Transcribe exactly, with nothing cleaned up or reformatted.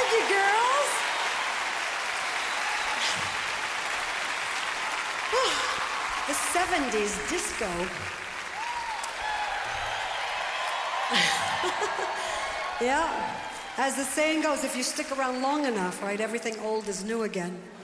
Thank you, girls. The seventies disco. Yeah. As the saying goes, if you stick around long enough, right, everything old is new again.